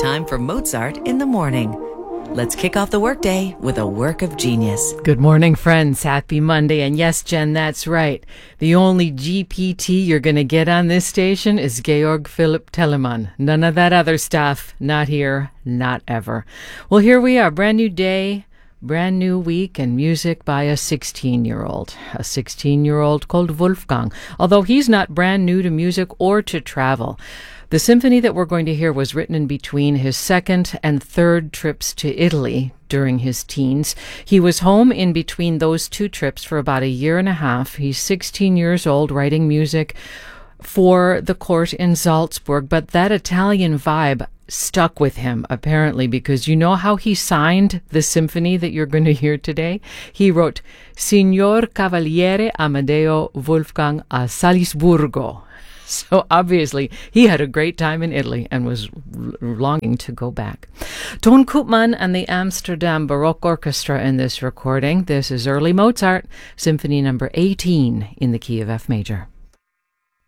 time for Mozart in the morning. Let's kick off the workday with a work of genius. Good morning, friends. Happy Monday. And yes, Jen, that's right. The only GPT you're going to get on this station is Georg Philipp Telemann. None of that other stuff. Not here. Not ever. Well, here we are. Brand new day. Brand new week and music by a 16-year-old. A 16-year-old called Wolfgang. Although he's not brand new to music or to travel. The symphony that we're going to hear was written in between his second and third trips to Italy during his teens. He was home in between those two trips for about a year and a half. He's 16 years old, writing music for the court in Salzburg, but that Italian vibe stuck with him, apparently, because you know how he signed the symphony that you're going to hear today? He wrote, Signor Cavaliere Amadeo Wolfgang a Salisburgo. So obviously, he had a great time in Italy and was longing to go back. Ton Koopman and the Amsterdam Baroque Orchestra in this recording. This is early Mozart, Symphony number 18 in the key of F major.